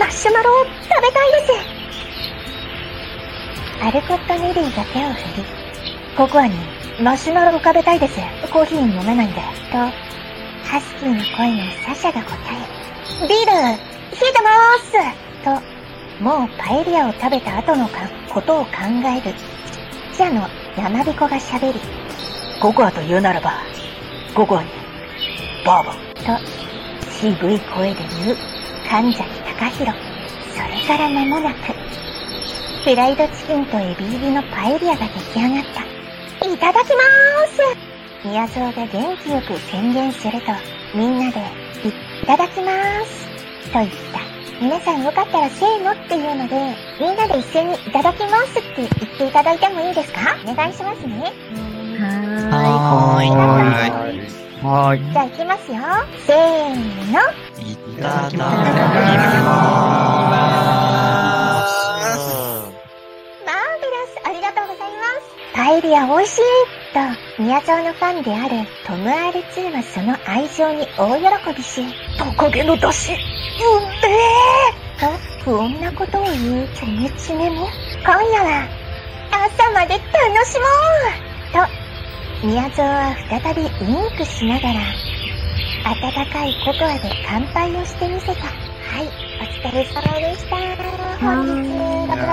マシュマロを食べたいです。アルコット・ネリーが手を振り、ココアにマシュマロを食べたいです。コーヒー飲めないんで。と、ハスキーの声のサシャが答え、ビール、冷えてまーすと、もうパエリアを食べた後のことを考える、記者の山彦が喋り、ココアと言うならば、ココアに、バーボン。と、渋い声で言う、神崎隆弘。それから間もなく、フライドチキンとエビ入りのパエリアが出来上がった。いただきまーす。宮蔵が元気よく宣言すると、みんなで、いただきまーす。と言った。皆さんよかったらせーのっていうので、みんなで一斉にいただきますって言っていただいてもいいですか？お願いしますね。 はい。 じゃあ行きますよ。せーの。 いただきまーす。 マーベラス、ありがとうございます。パエリア美味しいと、宮沢のファンであるトム R2 はその愛情に大喜びし、トカゲの出汁、うんめーと不穏なことを言うチョメチメも、今夜は朝まで楽しもうと、宮沢は再びウインクしながら、温かいココアで乾杯をしてみせた。はい、お疲れ様でした。本日、6月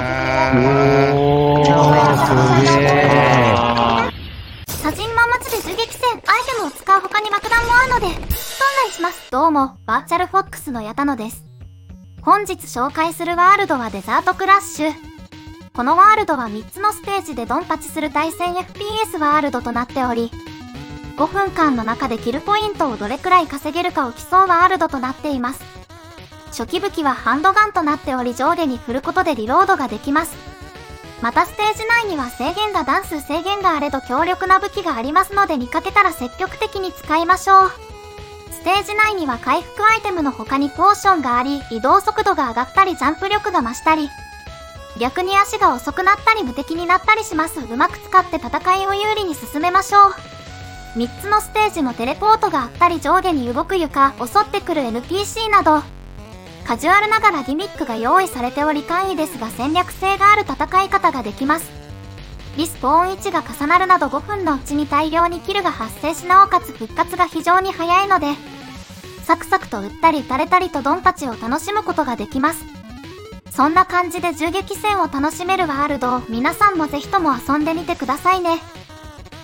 サジンマン祭り銃撃戦、アイテムを使う他に爆弾もあるので、飛んだりします。どうも、バーチャルフォックスの矢田野です。本日紹介するワールドはデザートクラッシュ。このワールドは3つのステージでドンパチする対戦 FPS ワールドとなっており、5分間の中でキルポイントをどれくらい稼げるかを競うワールドとなっています。初期武器はハンドガンとなっており、上下に振ることでリロードができます。またステージ内には制限が段数制限があれど強力な武器がありますので、見かけたら積極的に使いましょう。ステージ内には回復アイテムの他にポーションがあり、移動速度が上がったりジャンプ力が増したり、逆に足が遅くなったり無敵になったりします。うまく使って戦いを有利に進めましょう。3つのステージのテレポートがあったり、上下に動く床、襲ってくる NPC など、カジュアルながらギミックが用意されており、簡易ですが戦略性がある戦い方ができます。リスポーン位置が重なるなど5分のうちに大量にキルが発生し、なおかつ復活が非常に早いので、サクサクと撃ったり撃たれたりとドンパチを楽しむことができます。そんな感じで銃撃戦を楽しめるワールドを皆さんもぜひとも遊んでみてくださいね。